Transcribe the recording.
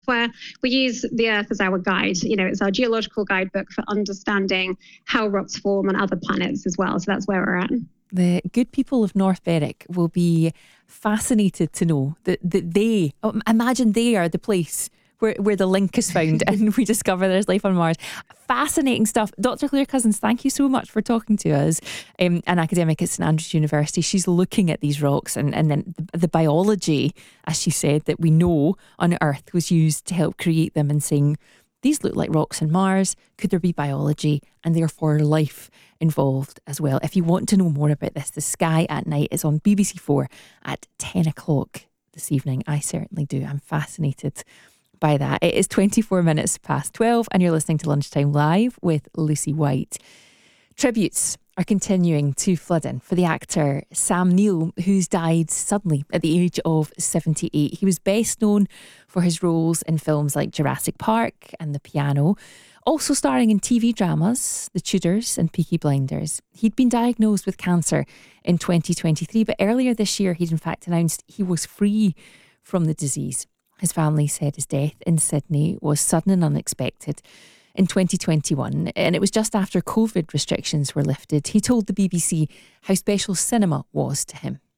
where we use the Earth as our guide. It's our geological guidebook for understanding how rocks form on other planets as well. So that's where we're at. The good people of North Berwick will be fascinated to know that they, imagine they are the place where the link is found and we discover there's life on Mars. Fascinating stuff. Dr. Claire Cousins, thank you so much for talking to us. An academic at St Andrews University. She's looking at these rocks and then the biology, as she said, that we know on Earth was used to help create them, and saying, these look like rocks on Mars. Could there be biology and therefore life involved as well? If you want to know more about this, The Sky at Night is on BBC4 at 10 o'clock this evening. I certainly do. I'm fascinated by that. It is 24 minutes past 12 and you're listening to Lunchtime Live with Lucy White. Tributes are continuing to flood in for the actor Sam Neill, who's died suddenly at the age of 78. He was best known for his roles in films like Jurassic Park and The Piano, also starring in TV dramas The Tudors and Peaky Blinders. He'd been diagnosed with cancer in 2023, but earlier this year he'd in fact announced he was free from the disease. His family said his death in Sydney was sudden and unexpected in 2021, and it was just after COVID restrictions were lifted. He told the BBC how special cinema was to him.